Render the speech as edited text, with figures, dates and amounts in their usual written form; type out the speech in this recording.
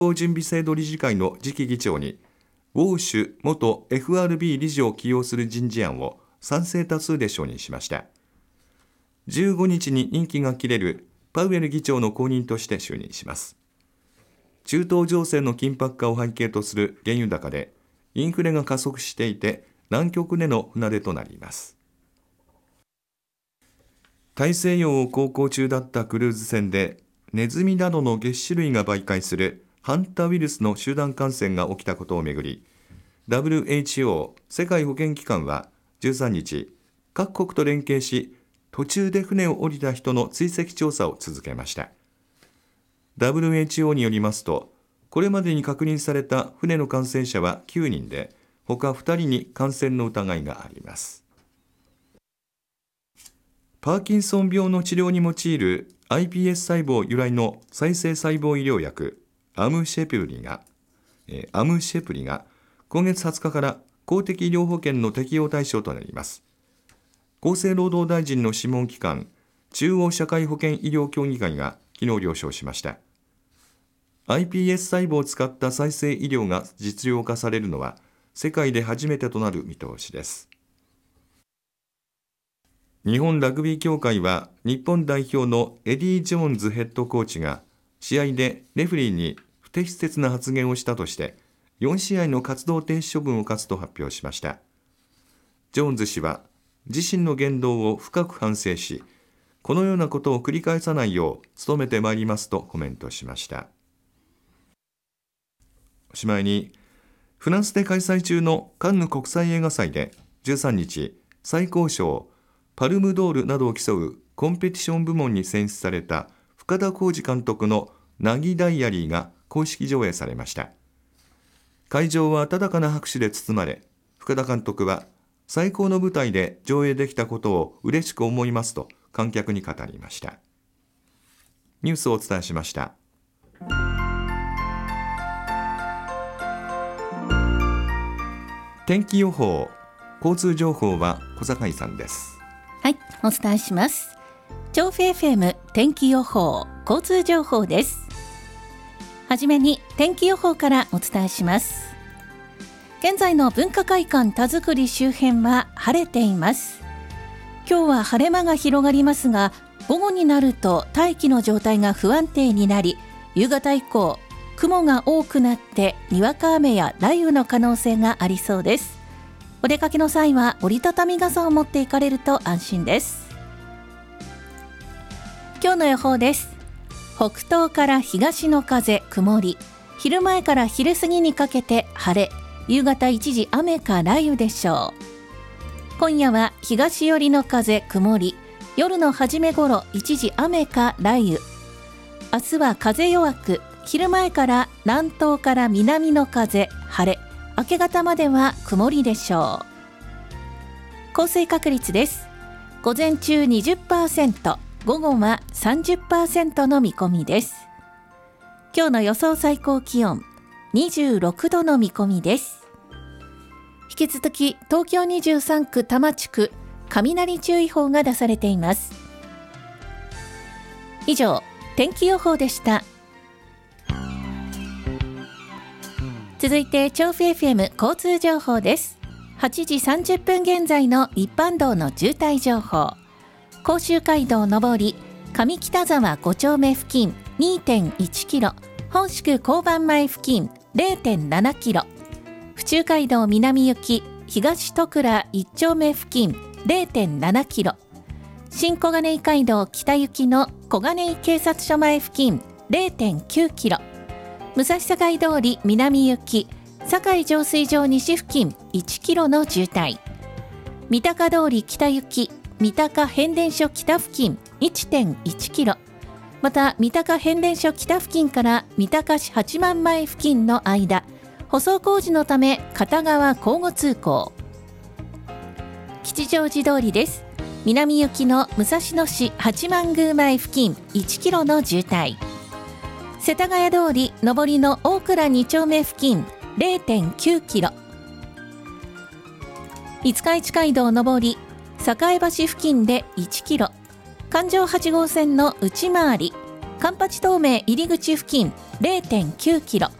準備制度理事会の次期議長にウォーシュ元 FRB 理事を起用する人事案を賛成多数で承認しました。15日に任期が切れるパウエル議長の後任として就任します。中東情勢の緊迫化を背景とする原油高でインフレが加速していて難局での船出となります。大西洋を航行中だったクルーズ船でネズミなどの齧歯類が媒介するハンタウイルスの集団感染が起きたことをめぐり WHO 世界保健機関は13日各国と連携し途中で船を降りた人の追跡調査を続けました。 WHO によりますとこれまでに確認された船の感染者は9人で他2人に感染の疑いがあります。パーキンソン病の治療に用いる iPS 細胞由来の再生細胞医療薬アムシェプリが今月20日から公的医療保険の適用対象となります。厚生労働大臣の諮問機関中央社会保険医療協議会が昨日了承しました。 iPS 細胞を使った再生医療が実用化されるのは世界で初めてとなる見通しです。日本ラグビー協会は日本代表のエディ・ジョーンズヘッドコーチが試合でレフェリーに不適切な発言をしたとして4試合の活動停止処分を課すと発表しました。ジョーンズ氏は自身の言動を深く反省しこのようなことを繰り返さないよう努めてまいりますとコメントしました。おしまいにフランスで開催中のカンヌ国際映画祭で13日最高賞パルムドールなどを競うコンペティション部門に選出された深田晃司監督のナギダイアリーが公式上映されました。会場は温かな拍手で包まれ深田監督は最高の舞台で上映できたことを嬉しく思いますと観客に語りました。ニュースをお伝えしました。天気予報、交通情報は小坂さんです。 はい、お伝えします。調布 FM 天気予報、交通情報です。はじめに天気予報からお伝えします。現在の文化会館田作周辺は晴れています。今日は晴れ間が広がりますが、午後になると大気の状態が不安定になり、夕方以降雲が多くなってにわか雨や雷雨の可能性がありそうです。お出かけの際は折りたたみ傘を持っていかれると安心です。今日の予報です。北東から東の風、曇り、昼前から昼過ぎにかけて晴れ、夕方一時雨か雷雨でしょう。今夜は東寄りの風、曇り、夜の初め頃一時雨か雷雨。明日は風弱く、昼前から南東から南の風、晴れ、明け方までは曇りでしょう。降水確率です。午前中 20%、午後は 30% の見込みです。今日の予想最高気温26度の見込みです。引き続き東京23区多摩地区雷注意報が出されています。以上、天気予報でした。続いて調布 FM 交通情報です。8時30分現在の一般道の渋滞情報。甲州街道上り上北沢5丁目付近 2.1 キロ、本宿交番前付近 0.7 キロ、府中街道南行き東戸倉1丁目付近 0.7 キロ、新小金井街道北行きの小金井警察署前付近 0.9 キロ、武蔵境通り南行き堺浄水場西付近1キロの渋滞、三鷹通り北行き三鷹変電所北付近 1.1 キロ、また三鷹変電所北付近から三鷹市八幡前付近の間、舗装工事のため片側交互通行。吉祥寺通りです。南行きの武蔵野市八幡宮前付近1キロの渋滞、世田谷通り上りの大倉2丁目付近 0.9 キロ、五日市街道上り栄橋付近で1キロ、環状8号線の内回り環八東名入り口付近 0.9 キロ、